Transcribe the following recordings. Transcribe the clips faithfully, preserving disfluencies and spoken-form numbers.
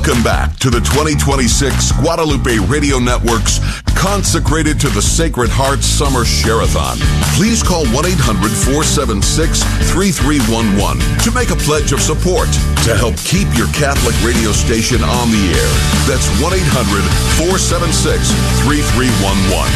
Welcome back to the twenty twenty-six Guadalupe Radio Network's Consecrated to the Sacred Heart Summer Share-a-thon. Please call one eight hundred four seven six three three one one to make a pledge of support to help keep your Catholic radio station on the air. That's one eight hundred four seven six three three one one.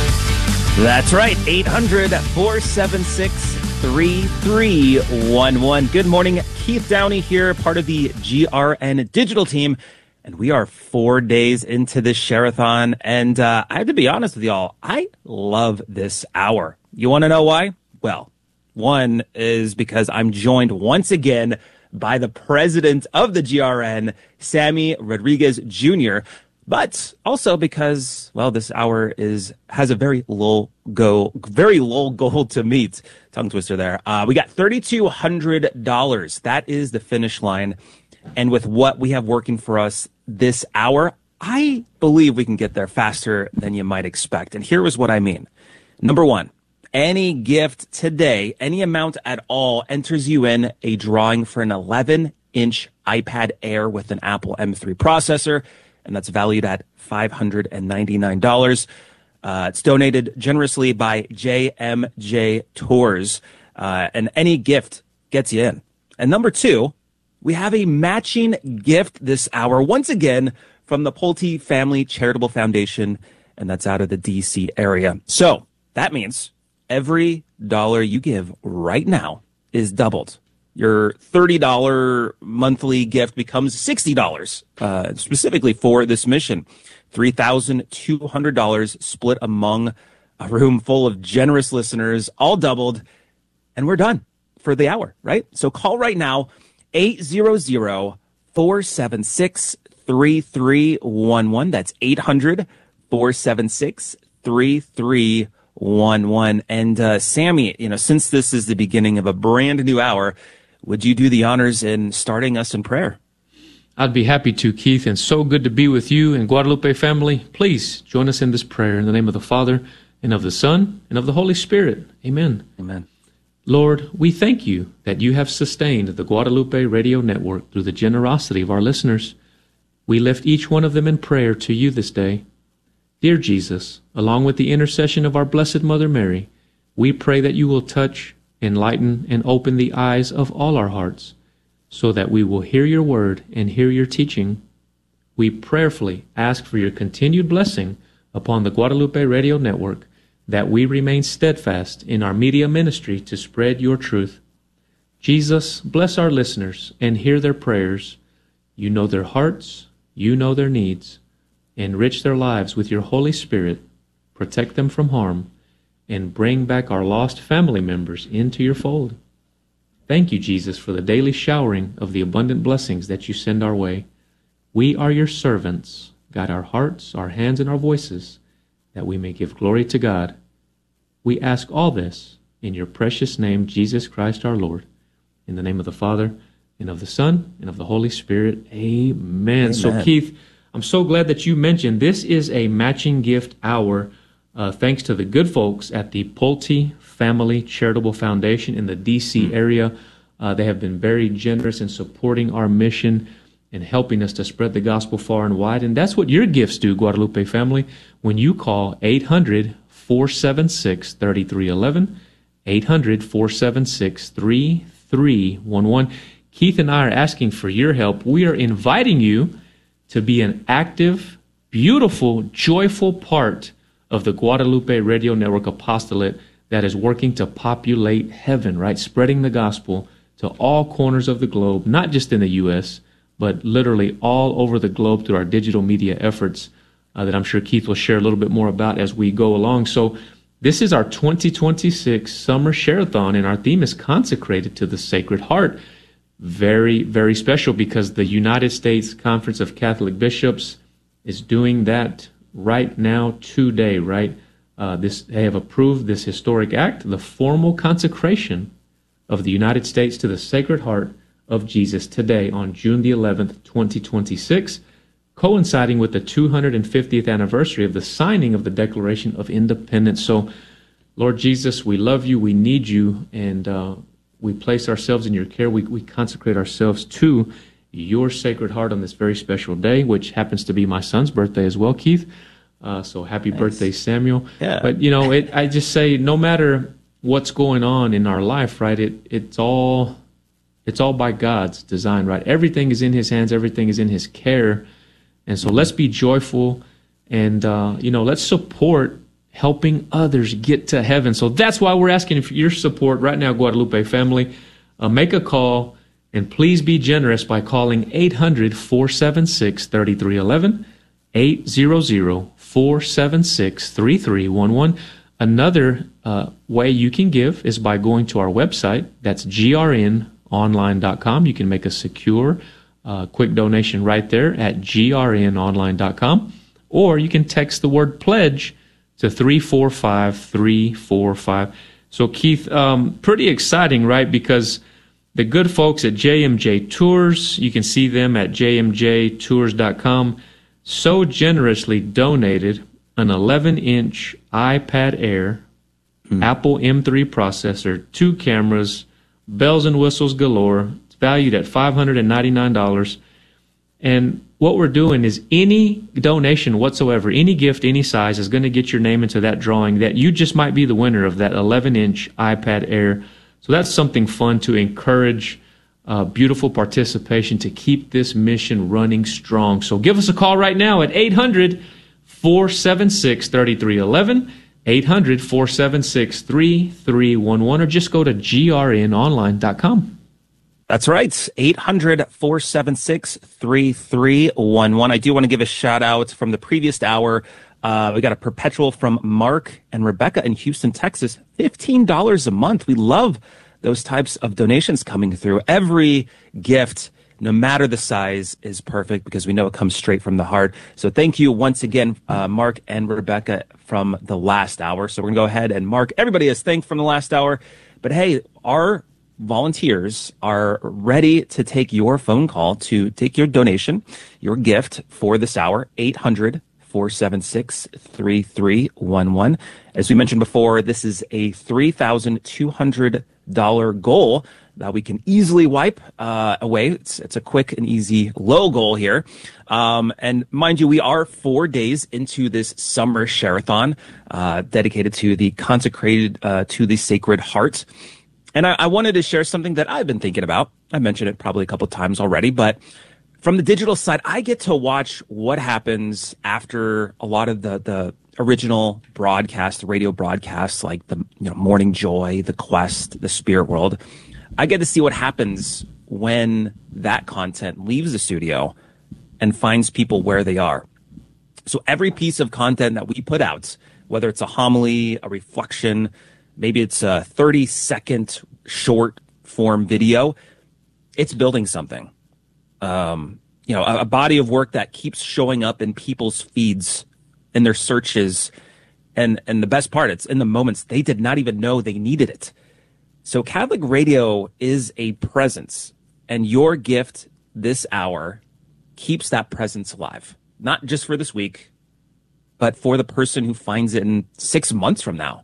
That's right, eight hundred four seven six three three one one. Good morning, Keith Downey here, part of the G R N digital team, and we are four days into this Share-a-thon, and uh, I have to be honest with y'all, I love this hour. You want to know why? Well, one is because I'm joined once again by the president of the G R N, Sammy Rodriguez Junior, but also because, well, this hour is has a very low go, very low goal to meet. Tongue twister there. Uh, we got three thousand two hundred dollars. That is the finish line. And with what we have working for us this hour, I believe we can get there faster than you might expect. And here is what I mean. Number one, any gift today, any amount at all, enters you in a drawing for an eleven inch iPad Air with an Apple M three processor, and that's valued at five hundred ninety-nine dollars. Uh, it's donated generously by J M J Tours, uh, and any gift gets you in. And number two, we have a matching gift this hour, once again, from the Pulte Family Charitable Foundation, and that's out of the D C area. So that means every dollar you give right now is doubled. Your thirty dollars monthly gift becomes sixty dollars, uh, specifically for this mission. three thousand two hundred dollars split among a room full of generous listeners, all doubled, and we're done for the hour, right? So call right now, eight hundred, four seven six, three three one one. That's eight hundred, four seven six, three three one one. And uh, Sammy, you know, since this is the beginning of a brand new hour, would you do the honors in starting us in prayer? I'd be happy to, Keith, and so good to be with you and Guadalupe family. Please join us in this prayer in the name of the Father, and of the Son, and of the Holy Spirit. Amen. Amen. Lord, we thank you that you have sustained the Guadalupe Radio Network through the generosity of our listeners. We lift each one of them in prayer to you this day. Dear Jesus, along with the intercession of our Blessed Mother Mary, we pray that you will touch, enlighten, and open the eyes of all our hearts, so that we will hear your word and hear your teaching. We prayerfully ask for your continued blessing upon the Guadalupe Radio Network, that we remain steadfast in our media ministry to spread your truth. Jesus, bless our listeners and hear their prayers. You know their hearts, you know their needs. Enrich their lives with your Holy Spirit, protect them from harm, and bring back our lost family members into your fold. Thank you, Jesus, for the daily showering of the abundant blessings that you send our way. We are your servants. Guide our hearts, our hands, and our voices, that we may give glory to God. We ask all this in your precious name, Jesus Christ our Lord. In the name of the Father, and of the Son, and of the Holy Spirit. Amen. Amen. So, Keith, I'm so glad that you mentioned this is a matching gift hour, uh, thanks to the good folks at the Pulte Family Charitable Foundation in the D C area. Uh, they have been very generous in supporting our mission and helping us to spread the gospel far and wide. And that's what your gifts do, Guadalupe family. When you call eight hundred, four seven six, three three one one, eight hundred, four seven six, three three one one. Keith and I are asking for your help. We are inviting you to be an active, beautiful, joyful part of the Guadalupe Radio Network apostolate that is working to populate heaven, right? Spreading the gospel to all corners of the globe, not just in the U S, but literally all over the globe through our digital media efforts uh, that I'm sure Keith will share a little bit more about as we go along. So this is our twenty twenty-six Summer Share-a-thon, and our theme is consecrated to the Sacred Heart. Very, very special because the United States Conference of Catholic Bishops is doing that right now today, right? Uh, this, they have approved this historic act, the formal consecration of the United States to the Sacred Heart of Jesus today on June the eleventh, twenty twenty-six, coinciding with the two hundred fiftieth anniversary of the signing of the Declaration of Independence. So, Lord Jesus, we love you, we need you, and uh, we place ourselves in your care. We, we consecrate ourselves to your Sacred Heart on this very special day, which happens to be my son's birthday as well, Keith. Uh, so happy nice. birthday, Samuel. Yeah. But, you know, it, I just say no matter what's going on in our life, right, it it's all it's all by God's design, right? Everything is in his hands. Everything is in his care. And so let's be joyful and, uh, you know, let's support helping others get to heaven. So that's why we're asking for your support right now, Guadalupe family. Uh, make a call, and please be generous by calling eight hundred, four seven six, three three one one, eight hundred, four seven six, three three one one. Another uh, way you can give is by going to our website. That's G R N online dot com. You can make a secure, uh, quick donation right there at G R N online dot com. Or you can text the word pledge to three four five, three four five. So, Keith, um, pretty exciting, right? Because the good folks at J M J Tours, you can see them at j m j tours dot com, so generously donated an eleven inch iPad Air, mm. Apple M three processor, two cameras, bells and whistles galore. It's valued at five hundred ninety-nine dollars. And what we're doing is any donation whatsoever, any gift, any size, is going to get your name into that drawing that you just might be the winner of that eleven inch iPad Air. So that's something fun to encourage uh, beautiful participation to keep this mission running strong. So give us a call right now at eight hundred, four seven six, three three one one, eight hundred, four seven six, three three one one, or just go to G R N online dot com. That's right. eight hundred, four seven six, three three one one. I do want to give a shout out from the previous hour. Uh, we got a perpetual from Mark and Rebecca in Houston, Texas. fifteen dollars a month. We love those types of donations coming through. Every gift, no matter the size, is perfect because we know it comes straight from the heart. So thank you once again, uh, Mark and Rebecca from the last hour. So we're going to go ahead and mark everybody as thanked from the last hour. But hey, our volunteers are ready to take your phone call to take your donation, your gift for this hour, eight hundred, four seven six, three three one one. As we mentioned before, this is a three thousand two hundred dollars goal that we can easily wipe uh, away. It's, it's a quick and easy low goal here. Um, and mind you, we are four days into this summer share-a-thon uh, dedicated to the consecrated uh, to the Sacred Heart. And I, I wanted to share something that I've been thinking about. I mentioned it probably a couple times already, but from the digital side, I get to watch what happens after a lot of the, the original broadcast, radio broadcasts, like the you know Morning Joy, The Quest, The Spirit World. I get to see what happens when that content leaves the studio and finds people where they are. So every piece of content that we put out, whether it's a homily, a reflection, maybe it's a thirty second short form video, it's building something. Um, you know, a, a body of work that keeps showing up in people's feeds, in their searches. And, and the best part, it's in the moments they did not even know they needed it. So Catholic Radio is a presence, and your gift this hour keeps that presence alive, not just for this week, but for the person who finds it in six months from now.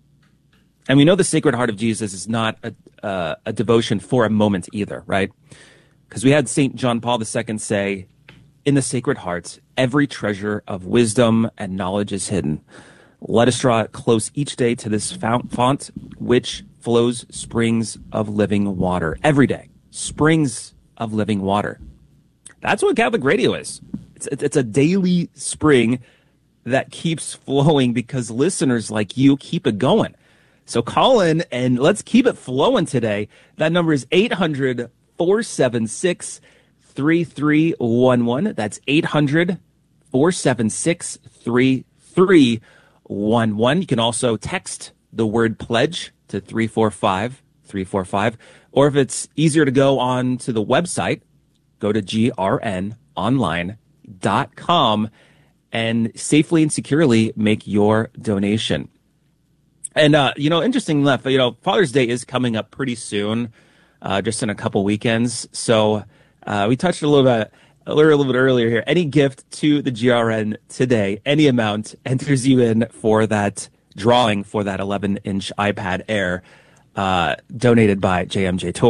And we know the Sacred Heart of Jesus is not a, uh, a devotion for a moment either, right? Because we had Saint John Paul the Second say, in the Sacred Heart, every treasure of wisdom and knowledge is hidden. Let us draw close each day to this font, which flows springs of living water. Every day, springs of living water. That's what Catholic Radio is. It's, it's a daily spring that keeps flowing because listeners like you keep it going. So call in and let's keep it flowing today. That number is eight hundred, four seven six, three three one one. That's eight hundred, four seven six, three three one one. You can also text the word pledge to three four five, three four five. Or if it's easier to go on to the website, go to G R N online dot com and safely and securely make your donation. And, uh, you know, interesting enough, you know, Father's Day is coming up pretty soon, uh, just in a couple weekends. So uh, we touched a little bit, a little bit earlier here. Any gift to the G R N today, any amount, enters you in for that drawing for that eleven inch iPad Air uh, donated by J M J Tours.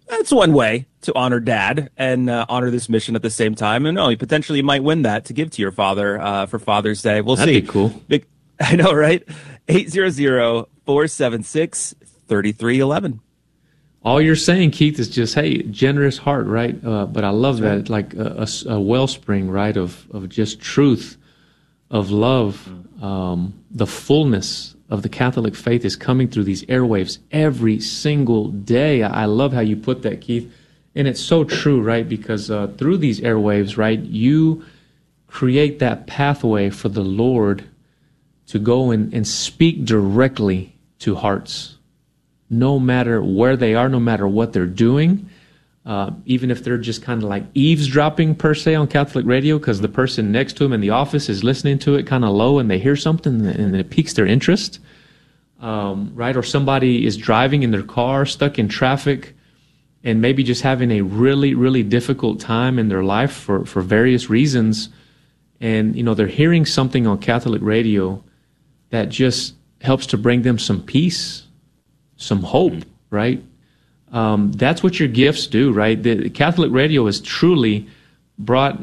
That's one way to honor Dad and uh, honor this mission at the same time. And no, you potentially might win that to give to your father uh, for Father's Day. We'll That'd see. Be cool. Big, I know, right? eight hundred, four seven six, three three one one. All you're saying, Keith, is just, hey, generous heart, right? Uh, but I love that. It's like a, a, a wellspring, right, of, of just truth, of love. Um, the fullness of the Catholic faith is coming through these airwaves every single day. I, I love how you put that, Keith. And it's so true, right? Because uh, through these airwaves, right, you create that pathway for the Lord to go and, and speak directly to hearts. No matter where they are, no matter what they're doing, uh, even if they're just kind of like eavesdropping per se on Catholic radio because the person next to them in the office is listening to it kind of low and they hear something and it piques their interest, um, right? Or somebody is driving in their car, stuck in traffic, and maybe just having a really, really difficult time in their life for, for various reasons. And, you know, they're hearing something on Catholic radio that just helps to bring them some peace, some hope, right? Um, that's what your gifts do, right? The Catholic radio is truly brought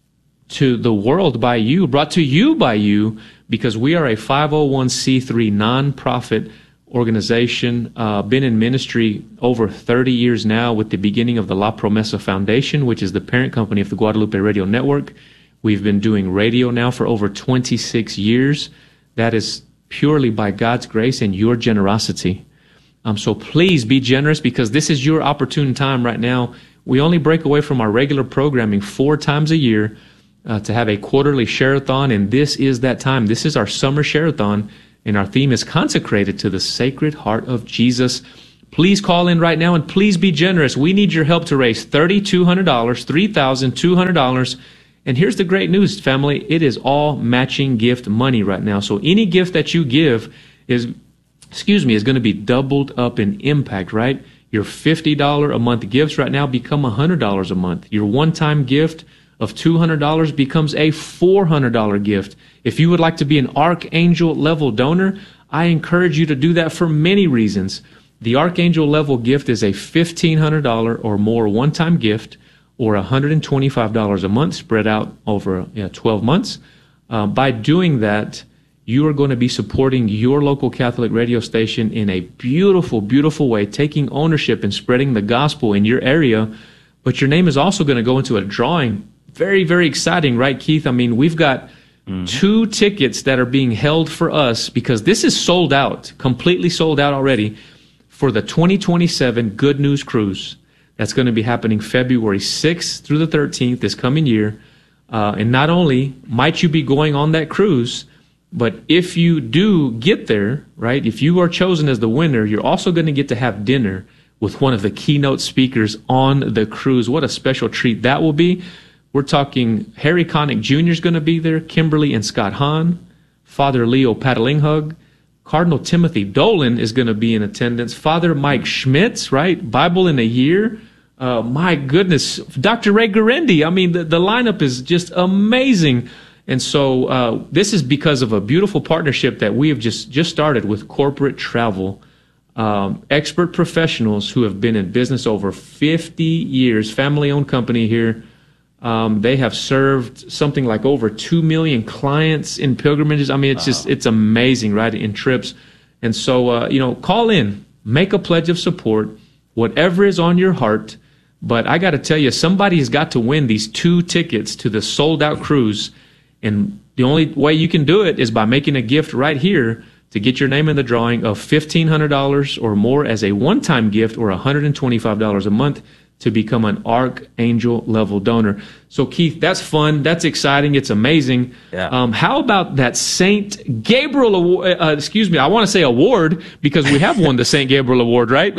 to the world by you, brought to you by you, because we are a five oh one c three nonprofit organization, uh, been in ministry over thirty years now with the beginning of the La Promesa Foundation, which is the parent company of the Guadalupe Radio Network. We've been doing radio now for over twenty-six years. That is purely by God's grace and your generosity. Um, so please be generous because this is your opportune time right now. We only break away from our regular programming four times a year uh, to have a quarterly share-a-thon, and this is that time. This is our summer share-a-thon, and our theme is consecrated to the Sacred Heart of Jesus. Please call in right now, and please be generous. We need your help to raise three thousand two hundred dollars, three thousand two hundred dollars. And here's the great news, family. It is all matching gift money right now. So any gift that you give is, excuse me, is going to be doubled up in impact, right? Your fifty dollars a month gifts right now become one hundred dollars a month. Your one-time gift of two hundred dollars becomes a four hundred dollars gift. If you would like to be an Archangel level donor, I encourage you to do that for many reasons. The Archangel level gift is a fifteen hundred dollars or more one-time gift, or one hundred twenty-five dollars a month spread out over you know, twelve months. Uh, by doing that, you are going to be supporting your local Catholic radio station in a beautiful, beautiful way, taking ownership and spreading the gospel in your area. But your name is also going to go into a drawing. Very, very exciting, right, Keith? I mean, we've got mm-hmm. two tickets that are being held for us because this is sold out, completely sold out already, for the twenty twenty-seven Good News Cruise. That's going to be happening February sixth through the thirteenth this coming year. Uh, and not only might you be going on that cruise, but if you do get there, right, if you are chosen as the winner, you're also going to get to have dinner with one of the keynote speakers on the cruise. What a special treat that will be. We're talking Harry Connick Junior is going to be there, Kimberly and Scott Hahn, Father Leo Patalinghug, Cardinal Timothy Dolan is going to be in attendance, Father Mike Schmitz, right, Bible in a Year. Uh, my goodness, Doctor Ray Guarendi. I mean, the, the lineup is just amazing. And so uh, this is because of a beautiful partnership that we have just, just started with Corporate Travel. Um, expert professionals who have been in business over fifty years, family-owned company here. Um, they have served something like over two million clients in pilgrimages. I mean, it's wow. just, it's amazing, right, in trips. And so, uh, you know, call in, make a pledge of support, whatever is on your heart. But I got to tell you, somebody has got to win these two tickets to the sold-out cruise. And the only way you can do it is by making a gift right here to get your name in the drawing of fifteen hundred dollars or more as a one-time gift, or one hundred twenty-five dollars a month to become an Archangel level donor. So Keith, that's fun. That's exciting. It's amazing. Yeah. Um, how about that Saint Gabriel award? Uh, excuse me. I want to say award because we have won the Saint Gabriel award, right?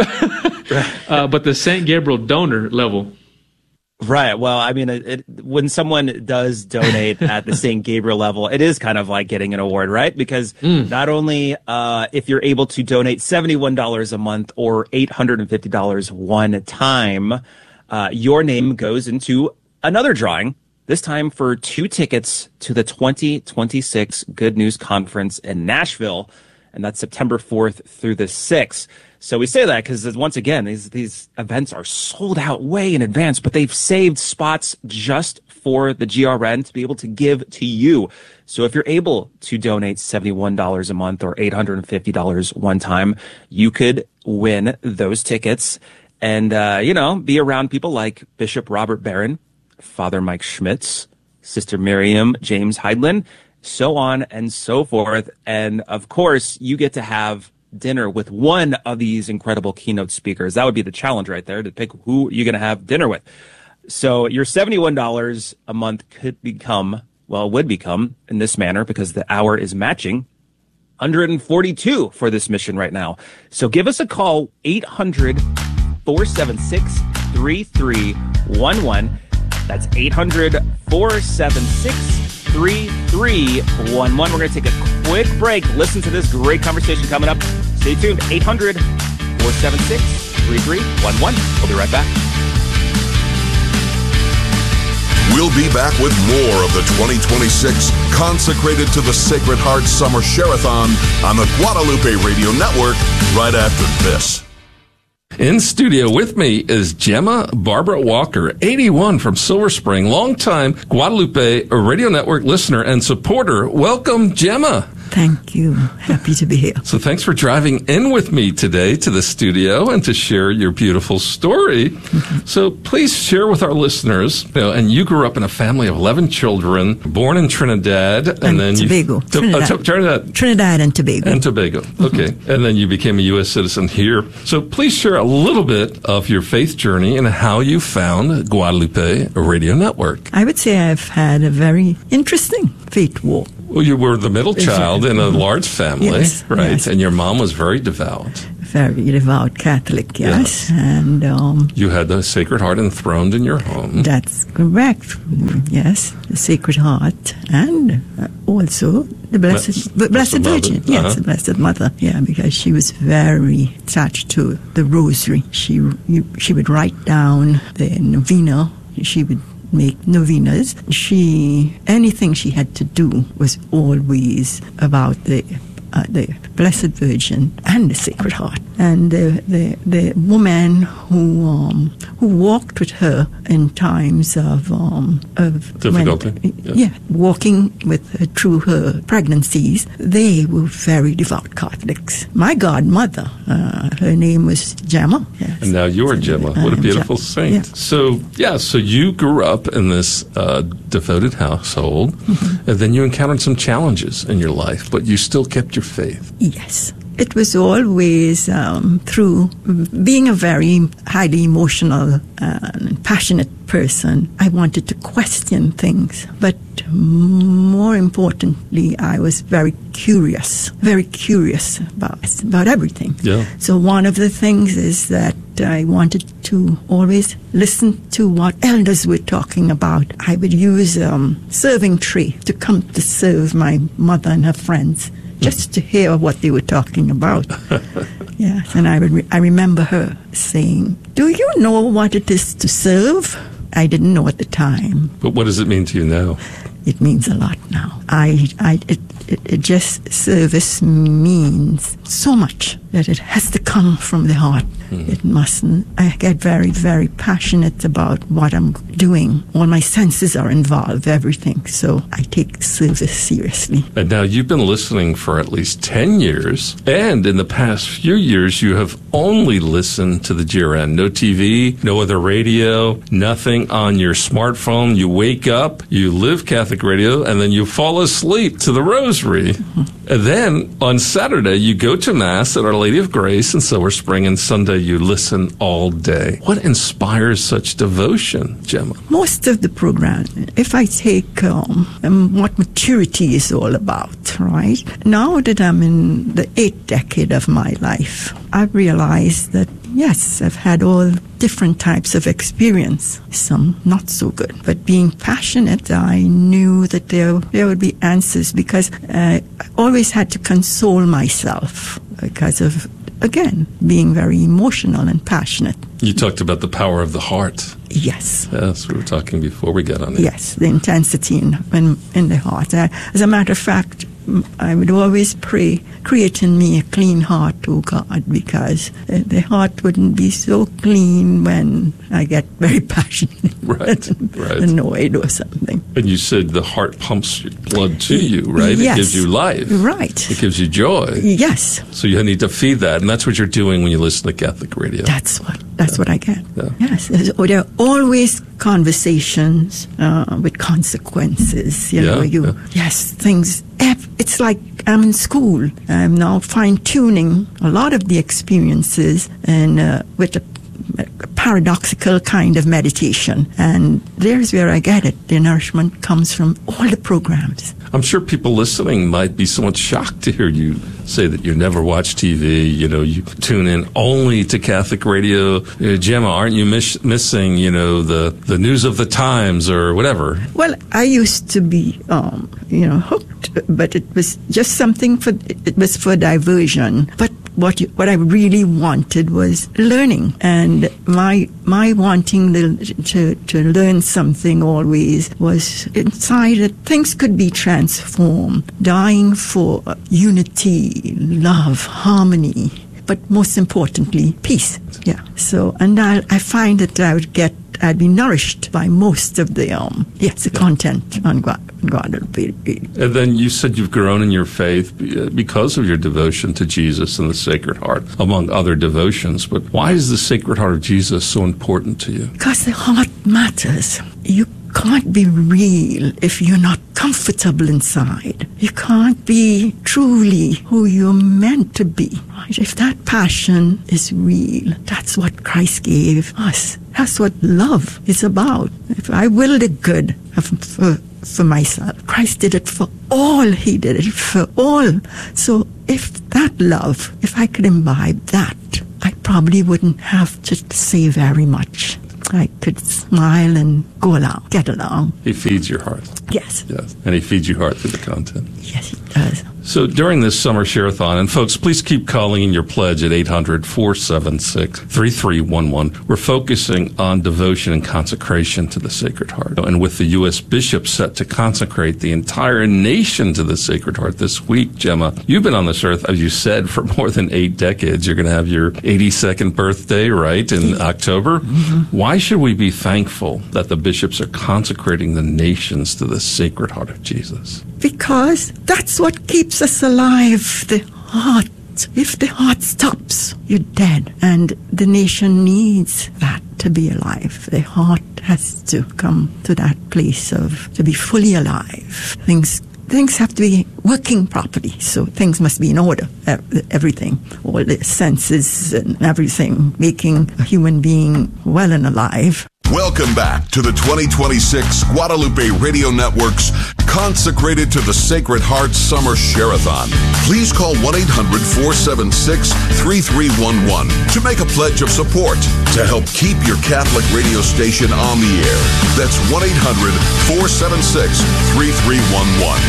uh, but the Saint Gabriel donor level. Right. Well, I mean, it, it, when someone does donate at the Saint Gabriel level, it is kind of like getting an award, right? Because mm. not only uh, if you're able to donate seventy-one dollars a month or eight hundred fifty dollars one time, uh, your name goes into another drawing, this time for two tickets to the twenty twenty-six Good News Conference in Nashville. and that's September fourth through the sixth. So we say that because, once again, these these events are sold out way in advance, but they've saved spots just for the G R N to be able to give to you. So if you're able to donate seventy-one dollars a month or eight hundred fifty dollars one time, you could win those tickets and, uh, you know, be around people like Bishop Robert Barron, Father Mike Schmitz, Sister Miriam James Heidlin, so on and so forth. And of course, you get to have dinner with one of these incredible keynote speakers. That would be the challenge right there, to pick who you're going to have dinner with. So your seventy-one dollars a month could become, well, would become in this manner, because the hour is matching, one hundred forty-two for this mission right now. So give us a call, eight hundred, four seven six, three three one one. That's eight hundred, four seven six, three three one one. We're going to take a quick break. Listen to this great conversation coming up. Stay tuned. eight hundred, four seven six, three three one one. We'll be right back. We'll be back with more of the twenty twenty-six Consecrated to the Sacred Heart Summer Share-a-thon on the Guadalupe Radio Network right after this. In studio with me is Gemma Barbara Walker, eighty-one, from Silver Spring, longtime Guadalupe Radio Network listener and supporter. Welcome, Gemma. Thank you. Happy to be here. So thanks for driving in with me today to the studio and to share your beautiful story. Mm-hmm. So please share with our listeners, you know, and you grew up in a family of eleven children, born in Trinidad. And, and then Tobago. You, Trinidad. Uh, t- Trinidad. Trinidad and Tobago. And Tobago. Okay. Mm-hmm. And then you became a U S citizen here. So please share a little bit of your faith journey and how you found Guadalupe Radio Network. I would say I've had a very interesting faith walk. Well, you were the middle child in a large family, yes, right? Yes. And your mom was very devout. Very devout Catholic, yes. yes. And um, you had the Sacred Heart enthroned in your home. That's correct. Yes, the Sacred Heart, and uh, also the Blessed, Blessed, Blessed Virgin. Mother. Yes, uh-huh. the Blessed Mother. Yeah, because she was very attached to the Rosary. She you, she would write down the novena. She would make novenas. She, anything she had to do was always about the uh, the Blessed Virgin and the Sacred Heart. And the the, the woman who um, who walked with her in times of um, of difficulty, when, yeah. yeah, walking with her through her pregnancies, they were very devout Catholics. My godmother, uh, her name was Gemma. Yes. And now you're Gemma. What a beautiful Gemma. saint. Yeah. So, yeah, so you grew up in this uh, devoted household, mm-hmm. and then you encountered some challenges in your life, but you still kept your faith. Yes. It was always um, through being a very highly emotional and passionate person. I wanted to question things, but more importantly, I was very curious, very curious about about everything. Yeah. So one of the things is that I wanted to always listen to what elders were talking about. I would use a um, serving tray to come to serve my mother and her friends, just to hear what they were talking about. Yes, and I would re- I remember her saying, "Do you know what it is to serve?" I didn't know at the time. But what does it mean to you now? It means a lot now. I, I, it, it, it just service means so much that it has to come from the heart. Mm. It mustn't. I get very, very passionate about what I'm doing. All my senses are involved, everything. So I take service seriously. And now you've been listening for at least ten years. And in the past few years, you have only listened to the G R N. No T V, no other radio, nothing on your smartphone. You wake up, you live Catholic radio, and then you fall asleep to the Rosary. Mm-hmm. And then on Saturday, you go to Mass at Our Lady of Grace in Silver Spring, and Sunday you listen all day. What inspires such devotion, Gemma? Most of the program, if I take um, um, what maturity is all about, right? Now that I'm in the eighth decade of my life, I've realized that, yes, I've had all different types of experience, some not so good. But being passionate, I knew that there, there would be answers, because uh, I always had to console myself because of, again, being very emotional and passionate. You talked about the power of the heart. Yes. Yes, we were talking before we got on it. Yes, the intensity in, in, in the heart. Uh, as a matter of fact, I would always pray, create in me a clean heart, O God, because uh, the heart wouldn't be so clean when I get very passionate Right, and right. annoyed or something. And you said the heart pumps blood to you, right? Yes. It gives you life. Right. It gives you joy. Yes. So you need to feed that, and that's what you're doing when you listen to Catholic radio. That's what that's what I get. Yeah. Yes, There's- there are always conversations uh, with consequences. You Yeah, know, you yeah. yes, things. ev- It's like I'm in school. I'm now fine tuning a lot of the experiences and uh, with a, a paradoxical kind of meditation, and there's where I get it. The nourishment comes from all the programs. I'm sure people listening might be somewhat shocked to hear you say that you never watch T V. You know, you tune in only to Catholic radio. Uh, Gemma, aren't you miss- missing, you know, the, the news of the times or whatever? Well, I used to be, um, you know, hooked, but it was just something for, it was for diversion. But what you, what I really wanted was learning, and my my wanting the, to to learn something always was inside that things could be transformed, dying for unity, love, harmony, but most importantly, peace. Yeah. So, and I I find that I would get. I'd be nourished by most of the um yes the content on Gua- Guadalupe. And then you said you've grown in your faith be- because of your devotion to Jesus and the Sacred Heart, among other devotions. But why is the Sacred Heart of Jesus so important to you? Because the heart matters. You can't be real if you're not comfortable inside. You can't be truly who you're meant to be. Right? If that passion is real, that's what Christ gave us. That's what love is about. If I will the good for, for myself, Christ did it for all. He did it for all. So if that love, if I could imbibe that, I probably wouldn't have to say very much. I could smile and go along, get along. He feeds your heart. Yes. Yes. And he feeds your heart through the content. Yes, he does. So during this summer share-a-thon, and folks, please keep calling in your pledge at eight hundred, four seven six, three three one one. We're focusing on devotion and consecration to the Sacred Heart. And with the U S bishops set to consecrate the entire nation to the Sacred Heart this week, Gemma, you've been on this earth, as you said, for more than eight decades. You're going to have your eighty-second birthday, right, in October. Mm-hmm. Why should we be thankful that the bishops are consecrating the nations to the Sacred Heart of Jesus? Because that's what keeps us alive, the heart. If the heart stops, you're dead. And the nation needs that to be alive. The heart has to come to that place of, to be fully alive. Things things have to be working properly. So things must be in order. Everything, all the senses and everything, making a human being well and alive. Welcome back to the twenty twenty-six Guadalupe Radio Network's Consecrated to the Sacred Heart Summer Share-a-thon. Please call one eight hundred, four seven six, three three one one to make a pledge of support to help keep your Catholic radio station on the air. That's one eight hundred, four seven six, three three one one.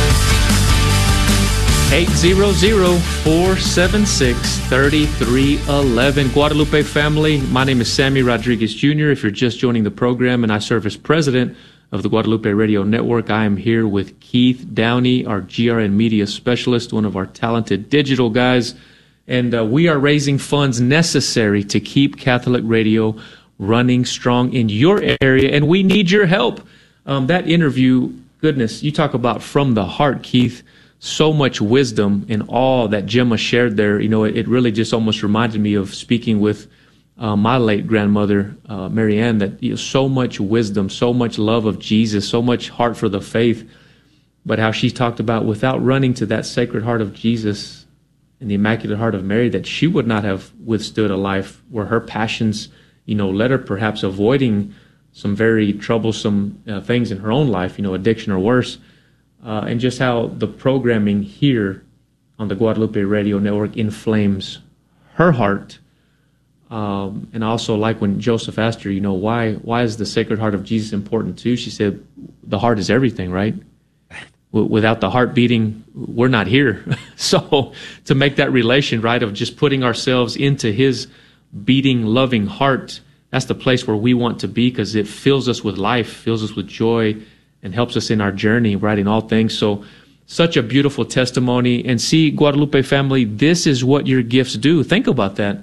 eight hundred, four seven six, three three one one. Guadalupe family, my name is Sammy Rodriguez Junior If you're just joining the program, and I serve as president of the Guadalupe Radio Network, I am here with Keith Downey, our G R N media specialist, one of our talented digital guys, and uh, we are raising funds necessary to keep Catholic radio running strong in your area, and we need your help. Um, that interview, goodness, you talk about from the heart, Keith. So much wisdom in all that Gemma shared there. You know, it, it really just almost reminded me of speaking with uh, my late grandmother, uh, Mary Ann, that you know, so much wisdom, so much love of Jesus, so much heart for the faith, but how she talked about without running to that Sacred Heart of Jesus and the Immaculate Heart of Mary, that she would not have withstood a life where her passions, you know, led her perhaps avoiding some very troublesome uh, things in her own life, you know, addiction or worse. Uh, and just how the programming here on the Guadalupe Radio Network inflames her heart. Um, and also, like when Joseph asked her, you know, why why is the Sacred Heart of Jesus important too? She said, the heart is everything, right? W- without the heart beating, we're not here. So to make that relation, right, of just putting ourselves into his beating, loving heart, that's the place where we want to be, because it fills us with life, fills us with joy, and helps us in our journey, right, in all things. So such a beautiful testimony. And see, Guadalupe family, this is what your gifts do. Think about that.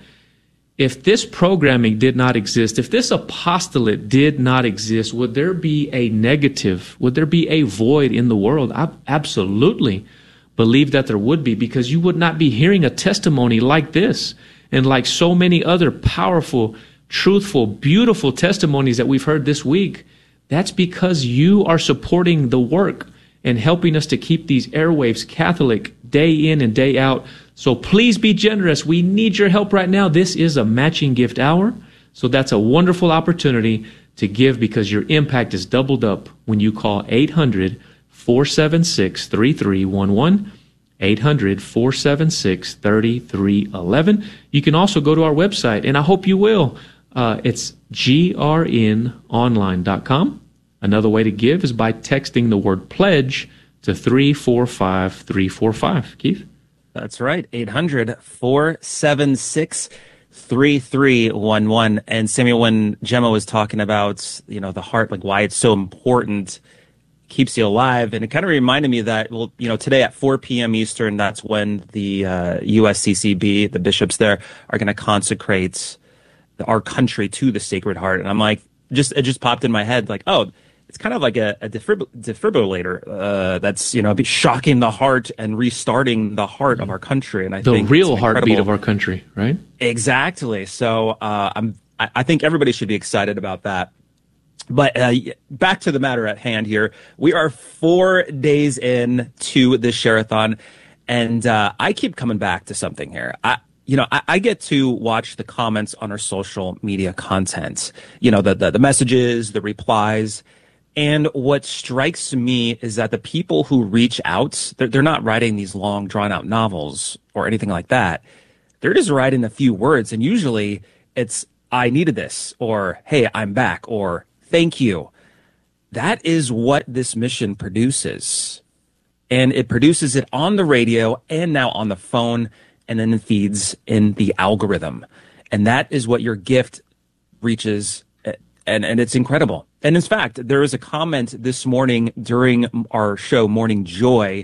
If this programming did not exist, if this apostolate did not exist, would there be a negative? Would there be a void in the world? I absolutely believe that there would be, because you would not be hearing a testimony like this and like so many other powerful, truthful, beautiful testimonies that we've heard this week. That's because you are supporting the work and helping us to keep these airwaves Catholic day in and day out. So please be generous. We need your help right now. This is a matching gift hour. So that's a wonderful opportunity to give, because your impact is doubled up when you call eight hundred, four seven six, three three one one, eight hundred, four seven six, three three one one. You can also go to our website, and I hope you will. Uh, it's G R N online dot com. Another way to give is by texting the word pledge to three four five three four five. Keith? That's right, eight hundred, four seven six, three three one one. And Samuel, when Gemma was talking about, you know, the heart, like why it's so important, keeps you alive, and it kind of reminded me that, well, you know, today at four p.m. Eastern, that's when the uh, U S C C B, the bishops there, are going to consecrate the, our country to the Sacred Heart. And I'm like, just it just popped in my head, like, oh, it's kind of like a, a defib- defibrillator uh, that's, you know, be shocking the heart and restarting the heart of our country. And I the think real heartbeat of our country, right? Exactly. So uh, I'm, I, I think everybody should be excited about that. But uh, back to the matter at hand here. We are four days in to this Share-a-thon, and uh, I keep coming back to something here. I, you know, I, I get to watch the comments on our social media content, you know, the, the, the messages, the replies. And what strikes me is that the people who reach out, they're, they're not writing these long, drawn-out novels or anything like that. They're just writing a few words, and usually it's, I needed this, or, hey, I'm back, or, thank you. That is what this mission produces. And it produces it on the radio and now on the phone, and then it feeds in the algorithm. And that is what your gift reaches, and, and it's incredible. And in fact, there was a comment this morning during our show, Morning Joy,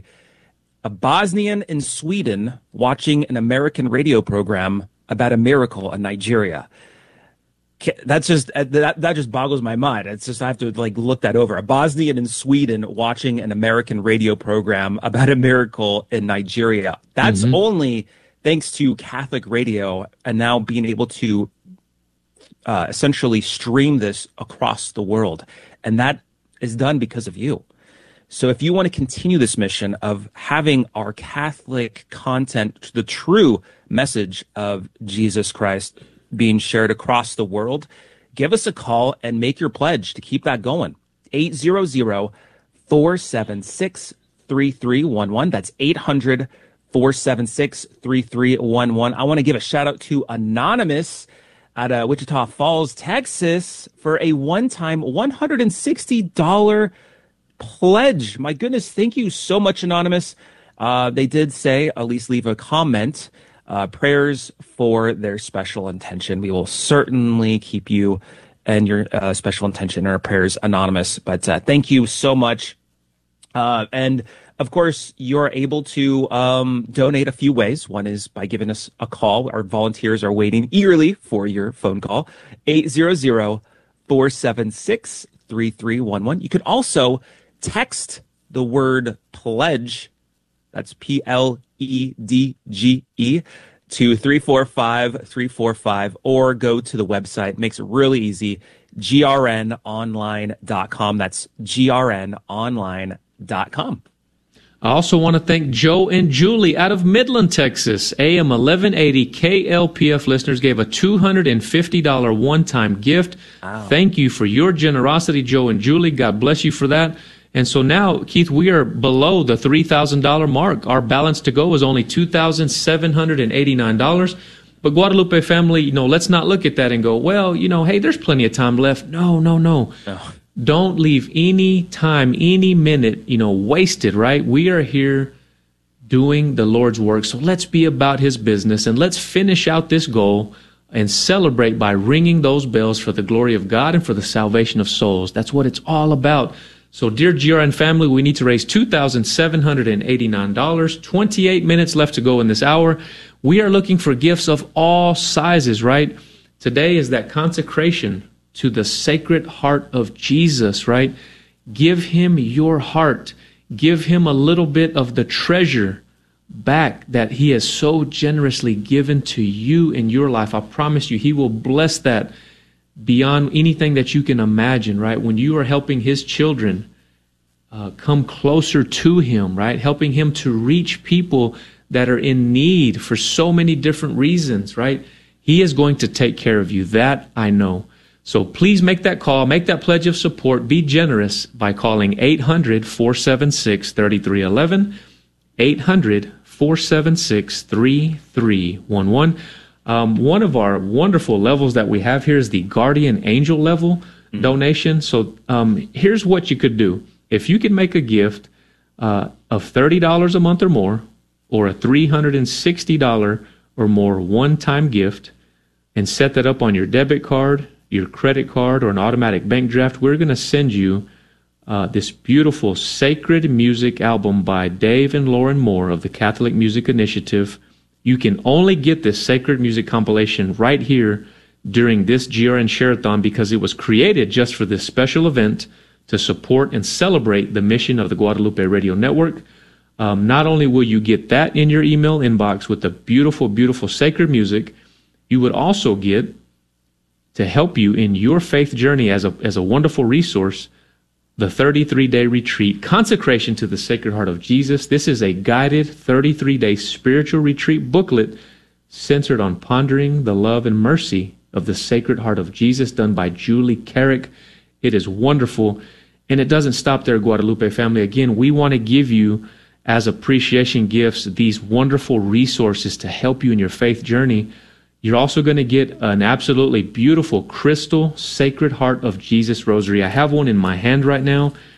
a Bosnian in Sweden watching an American radio program about a miracle in Nigeria. That's just that that just boggles my mind. It's just I have to like look that over. A Bosnian in Sweden watching an American radio program about a miracle in Nigeria. That's mm-hmm. only thanks to Catholic radio and now being able to uh, essentially stream this across the world, and that is done because of you. So if you want to continue this mission of having our Catholic content, the true message of Jesus Christ, being shared across the world, give us a call and make your pledge to keep that going. eight hundred, four seven six, three three one one. That's eight hundred, four seven six, three three one one. I want to give a shout out to Anonymous out of Wichita Falls, Texas, for a one-time one hundred sixty dollars pledge. My goodness, thank you so much, Anonymous. Uh, they did say, at least leave a comment, Uh, prayers for their special intention. We will certainly keep you and your uh, special intention in our prayers, Anonymous. But uh, thank you so much. Uh, and of course, you're able to um, donate a few ways. One is by giving us a call. Our volunteers are waiting eagerly for your phone call. eight hundred, four seven six, three three one one. You could also text the word pledge. That's P L E D G E to three four five three four five, or go to the website. It makes it really easy, G R N online dot com. That's G R N online dot com. I also want to thank Joe and Julie out of Midland, Texas. A M eleven eighty K L P F listeners gave a two hundred fifty dollars one-time gift. Wow. Thank you for your generosity, Joe and Julie. God bless you for that. And so now, Keith, we are below the three thousand dollars mark. Our balance to go is only two thousand seven hundred eighty-nine dollars. But Guadalupe family, you know, let's not look at that and go, well, you know, hey, there's plenty of time left. No, no, no. no. Don't leave any time, any minute, you know, wasted, right? We are here doing the Lord's work. So let's be about his business, and let's finish out this goal and celebrate by ringing those bells for the glory of God and for the salvation of souls. That's what it's all about. So, dear G R N family, we need to raise two thousand seven hundred eighty-nine dollars. twenty-eight minutes left to go in this hour. We are looking for gifts of all sizes, right? Today is that consecration to the Sacred Heart of Jesus, right? Give him your heart. Give him a little bit of the treasure back that he has so generously given to you in your life. I promise you, he will bless that beyond anything that you can imagine, right? When you are helping his children uh, come closer to him, right? Helping him to reach people that are in need for so many different reasons, right? He is going to take care of you. That I know. So please make that call, make that pledge of support, be generous by calling eight hundred, four seven six, three three one one, eight hundred, four seven six, three three one one. Um, one of our wonderful levels that we have here is the Guardian Angel level mm-hmm. donation. So um, here's what you could do. If you can make a gift uh, of thirty dollars a month or more, or a three hundred sixty dollars or more one-time gift, and set that up on your debit card, your credit card, or an automatic bank draft, we're going to send you uh, this beautiful Sacred Music album by Dave and Lauren Moore of the Catholic Music Initiative. You can only get this Sacred Music compilation right here during this G R N Share-a-thon because it was created just for this special event to support and celebrate the mission of the Guadalupe Radio Network. Um, not only will you get that in your email inbox with the beautiful, beautiful Sacred Music, you would also get, to help you in your faith journey as a, as a wonderful resource, the thirty-three day retreat, Consecration to the Sacred Heart of Jesus. This is a guided thirty-three day spiritual retreat booklet centered on pondering the love and mercy of the Sacred Heart of Jesus, done by Julie Carrick. It is wonderful, and it doesn't stop there, Guadalupe family. Again, we want to give you, as appreciation gifts, these wonderful resources to help you in your faith journey. You're also going to get an absolutely beautiful crystal Sacred Heart of Jesus rosary. I have one in my hand right now.